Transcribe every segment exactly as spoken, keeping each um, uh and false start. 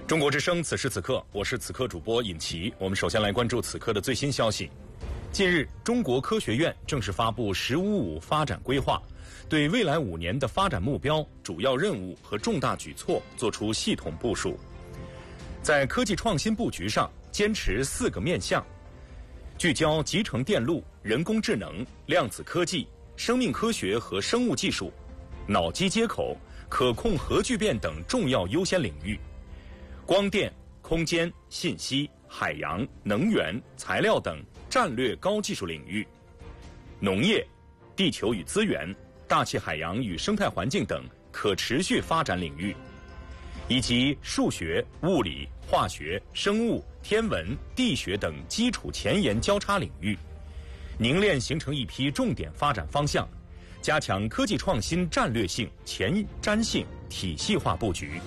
中国之声，此时此刻，我是此刻主播尹奇。我们首先来关注此刻的最新消息。近日，中国科学院正式发布“十五五”发展规划，对未来五年的发展目标、主要任务和重大举措作出系统部署。在科技创新布局上，坚持四个面向，聚焦集成电路、人工智能、量子科技、生命科学和生物技术、脑机接口、可控核聚变等重要优先领域。光电、空间、信息、海洋、能源、材料等战略高技术领域，农业、地球与资源、大气海洋与生态环境等可持续发展领域，以及数学、物理、化学、生物、天文、地学等基础前沿交叉领域，凝练形成一批重点发展方向，加强科技创新战略性、前瞻性、体系化布局。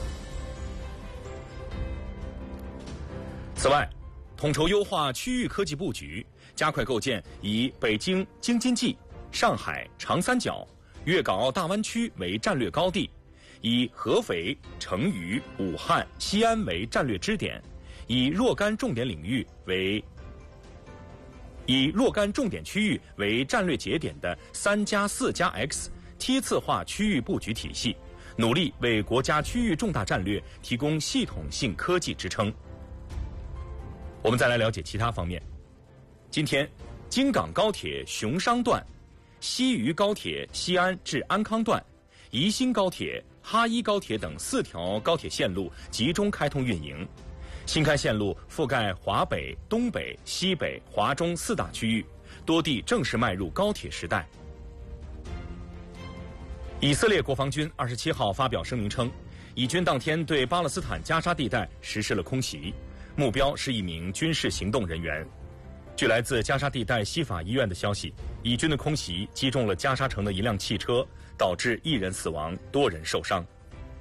此外，统筹优化区域科技布局，加快构建以北京、京津冀、上海、长三角、粤港澳大湾区为战略高地，以合肥、成渝、武汉、西安为战略支点，以若干重点领域为以若干重点区域为战略节点的三加四加 X 梯次化区域布局体系，努力为国家区域重大战略提供系统性科技支撑。我们再来了解其他方面。今天，京港高铁熊商段、西渝高铁西安至安康段、宜兴高铁、哈一高铁等四条高铁线路集中开通运营。新开线路覆盖华北、东北、西北、华中四大区域，多地正式迈入高铁时代。以色列国防军二十七号发表声明称，以军当天对巴勒斯坦加沙地带实施了空袭，目标是一名军事行动人员。据来自加沙地带西法医院的消息，以军的空袭击中了加沙城的一辆汽车，导致一人死亡，多人受伤。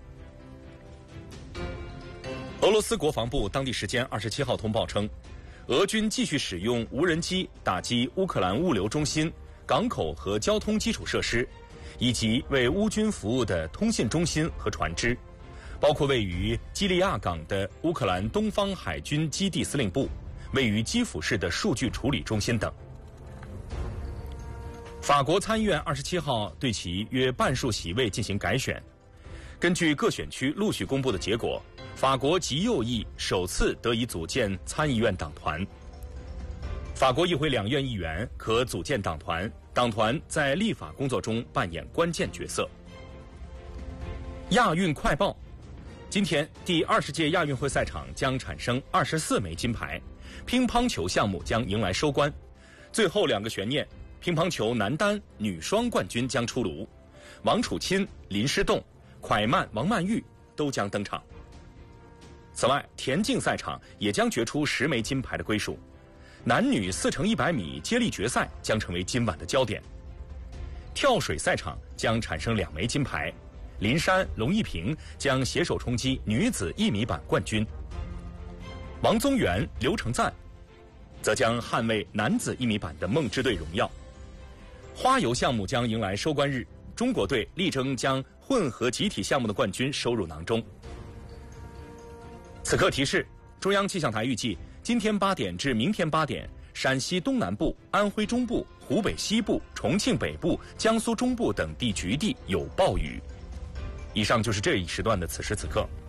俄罗斯国防部当地时间二十七号通报称，俄军继续使用无人机打击乌克兰物流中心、港口和交通基础设施，以及为乌军服务的通信中心和船只，包括位于基利亚港的乌克兰东方海军基地司令部，位于基辅市的数据处理中心等。法国参议院二十七号对其约半数席位进行改选，根据各选区陆续公布的结果，法国极右翼首次得以组建参议院党团。法国议会两院议员可组建党团，党团在立法工作中扮演关键角色。亚运快报，今天第二十届亚运会赛场将产生二十四枚金牌，乒乓球项目将迎来收官，最后两个悬念，乒乓球男单、女双冠军将出炉，王楚钦、林诗栋、蒯曼、王曼玉都将登场。此外，田径赛场也将决出十枚金牌的归属，男女四乘一百米接力决赛将成为今晚的焦点。跳水赛场将产生两枚金牌，林珊、龙一平将携手冲击女子一米板冠军，王宗源、刘成赞则将捍卫男子一米板的梦之队荣耀。花游项目将迎来收官日，中国队力争将混合集体项目的冠军收入囊中。此刻提示，中央气象台预计今天八点至明天八点，陕西东南部、安徽中部、湖北西部、重庆北部、江苏中部等地局地有暴雨。以上就是这一时段的此时此刻。